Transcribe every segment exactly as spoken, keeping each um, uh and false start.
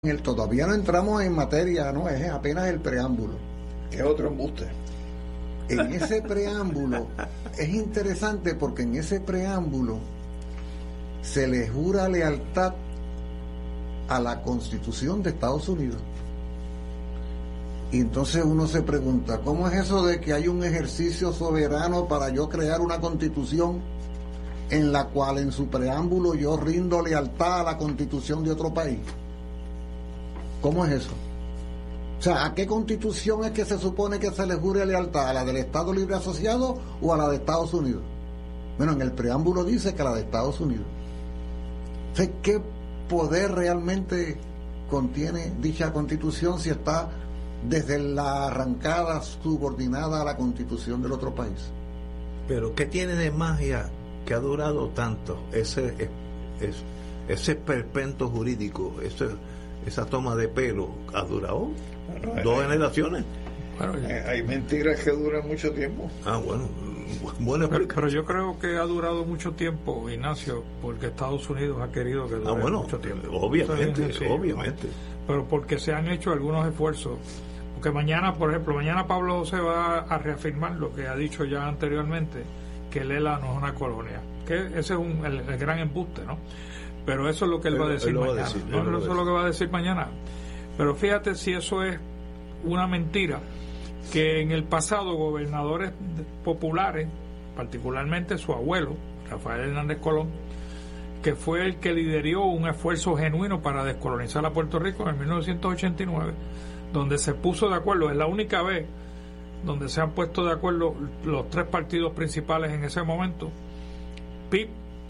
El, todavía no entramos en materia, no, es apenas el preámbulo. ¿Qué otro embuste? En ese preámbulo es interesante porque en ese preámbulo se le jura lealtad a la Constitución de Estados Unidos. Y entonces uno se pregunta, ¿cómo es eso de que hay un ejercicio soberano para yo crear una Constitución en la cual en su preámbulo yo rindo lealtad a la Constitución de otro país? ¿Cómo es eso? O sea, ¿a qué Constitución es que se supone que se le jure lealtad? ¿A la del Estado Libre Asociado o a la de Estados Unidos? Bueno, en el preámbulo dice que a la de Estados Unidos. O sea, ¿qué poder realmente contiene dicha Constitución si está desde la arrancada subordinada a la Constitución del otro país? Pero ¿qué tiene de magia que ha durado tanto ese, ese, ese esperpento jurídico, ese, esa toma de pelo ha durado bueno, dos hay, generaciones? Bueno, hay mentiras que duran mucho tiempo. Ah, bueno, bueno pero, pero yo creo que ha durado mucho tiempo, Ignacio, porque Estados Unidos ha querido que dure ah, bueno, mucho tiempo. Obviamente, Entonces, sí, obviamente. Pero porque se han hecho algunos esfuerzos. Porque mañana, por ejemplo, mañana Pablo José va a reafirmar lo que ha dicho ya anteriormente, que el E L A no es una colonia. Que ese es un, el, el gran embuste, ¿no? Pero eso es lo que él, él va a decir él mañana. Va a decir, ¿no? Eso es lo que va a decir mañana. Pero fíjate si eso es una mentira, que en el pasado gobernadores populares, particularmente su abuelo, Rafael Hernández Colón, que fue el que lideró un esfuerzo genuino para descolonizar a Puerto Rico en mil novecientos ochenta y nueve, donde se puso de acuerdo, es la única vez donde se han puesto de acuerdo los tres partidos principales en ese momento, P I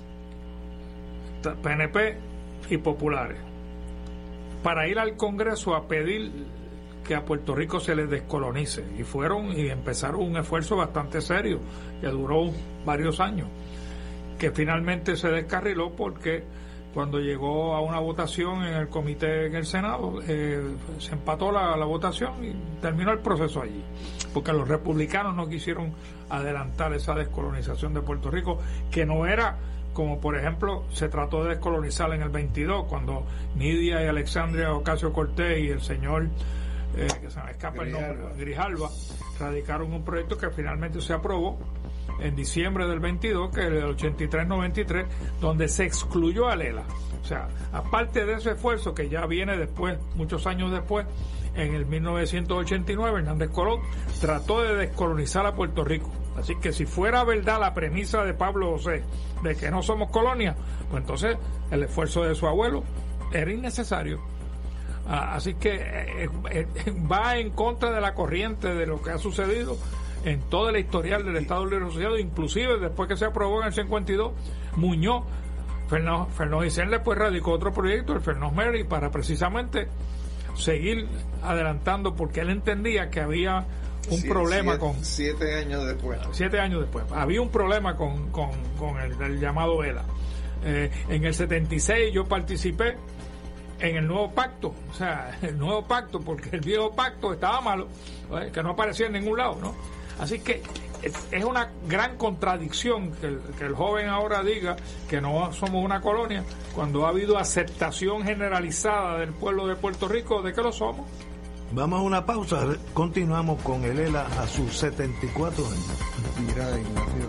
B, P N P y Populares, para ir al Congreso a pedir que a Puerto Rico se les descolonice, y fueron y empezaron un esfuerzo bastante serio que duró varios años, que finalmente se descarriló porque cuando llegó a una votación en el comité en el Senado, eh, se empató la, la votación y terminó el proceso allí, porque los republicanos no quisieron adelantar esa descolonización de Puerto Rico, que no era como por ejemplo se trató de descolonizar en el veintidós, cuando Nidia y Alexandria Ocasio-Cortez y el señor eh, que se me escapa Grijalva. el nombre, Grijalva, radicaron un proyecto que finalmente se aprobó en diciembre del veintidós, que es el ochenta y tres noventa y tres, donde se excluyó a Lela. O sea, aparte de ese esfuerzo que ya viene después, muchos años después, en el mil novecientos ochenta y nueve, Hernández Colón trató de descolonizar a Puerto Rico. Así que si fuera verdad la premisa de Pablo José de que no somos colonia, pues entonces el esfuerzo de su abuelo era innecesario. Ah, así que eh, eh, va en contra de la corriente de lo que ha sucedido en toda la historial del Estado Libre Asociado, inclusive después que se aprobó en el cincuenta y dos, Muñoz, Fernando, Fernando Isern después radicó otro proyecto, el Fernando Mary, para precisamente seguir adelantando, porque él entendía que había un sí, problema siete, con... Siete años después. Siete años después. Había un problema con, con, con el, el llamado E L A. Eh, en el setenta y seis yo participé en el nuevo pacto, o sea, el nuevo pacto, porque el viejo pacto estaba malo, ¿eh? que no aparecía en ningún lado, ¿no? Así que es una gran contradicción que el, que el joven ahora diga que no somos una colonia, cuando ha habido aceptación generalizada del pueblo de Puerto Rico de que lo somos. Vamos a una pausa, continuamos con el E L A a sus setenta y cuatro años. Mira, Ignacio.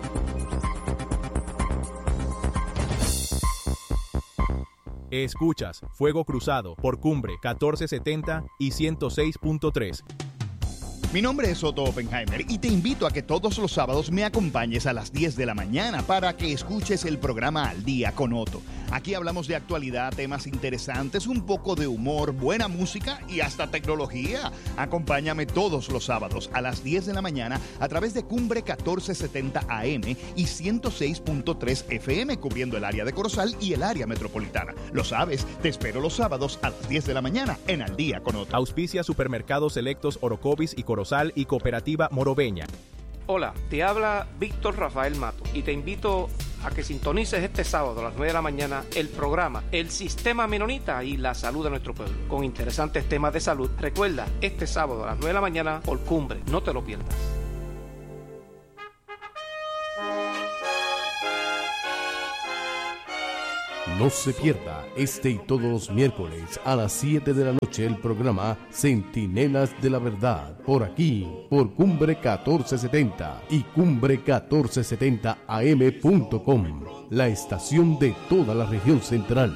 Escuchas Fuego Cruzado por Cumbre catorce setenta y ciento seis punto tres. Mi nombre es Otto Oppenheimer y te invito a que todos los sábados me acompañes a las diez de la mañana para que escuches el programa Al Día con Otto. Aquí hablamos de actualidad, temas interesantes, un poco de humor, buena música y hasta tecnología. Acompáñame todos los sábados a las diez de la mañana a través de Cumbre catorce setenta A M y ciento seis punto tres F M, cubriendo el área de Corozal y el área metropolitana. Lo sabes, te espero los sábados a las diez de la mañana en Al Día con Otto. Auspicia Supermercados Selectos Orocovis y Corozal y Cooperativa Moroveña. Hola, te habla Víctor Rafael Mato y te invito a que sintonices este sábado a las nueve de la mañana el programa El Sistema Menonita y la Salud de Nuestro Pueblo, con interesantes temas de salud. Recuerda, este sábado a las nueve de la mañana por Cumbre, no te lo pierdas. No se pierda este y todos los miércoles a las siete de la noche el programa Centinelas de la Verdad, por aquí, por Cumbre catorce setenta y Cumbre catorce setenta A M punto com, la estación de toda la región central.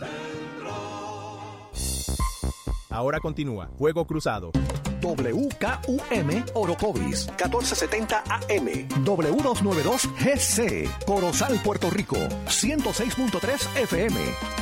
Ahora continúa Fuego Cruzado. W K U M Orocovis, catorce setenta A M, W doscientos noventa y dos G C, Corozal, Puerto Rico, ciento seis punto tres F M.